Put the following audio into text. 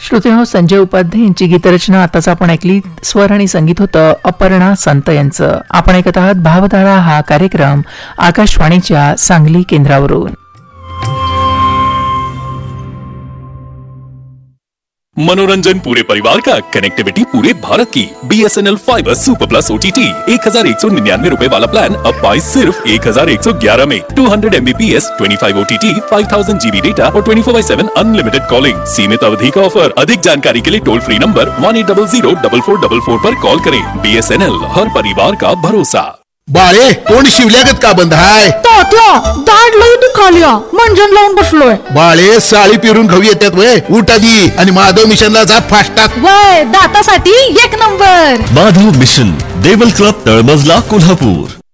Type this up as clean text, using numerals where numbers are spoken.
श्रोते संजय उपाध्ये यांची गीतरचना आताच आपण ऐकली. स्वर आणि संगीत होतं अपर्णा संत यांचं. आपण ऐकत आहात भावधारा हा कार्यक्रम आकाशवाणीच्या सांगली केंद्रावरून. मनोरंजन पूरे परिवार का, कनेक्टिविटी पूरे भारत की. BSNL fibre super plus OTT 1199 रुपए वाला प्लान अब पाए सिर्फ 1111 में. 200 MBPS 25 OTT 5000 GB डेटा और 24/7 अनलिमिटेड कॉलिंग. सीमित अवधि का ऑफर. अधिक जानकारी के लिए टोल फ्री नंबर 1800-4444 पर कॉल करें. BSNL हर परिवार का भरोसा. बाळे तोंड शिवल्यागत का बंद हाय? दाढ लई दुखाल्या, मंजन लावून बसलोय. बाळे साळी पिरून खाऊ येतात वय. उठ आधी आणि माधव मिशनला जा फास्टात. वय दातासाठी एक नंबर. माधव मिशन, देवल क्लब, तळमजला, कोल्हापूर.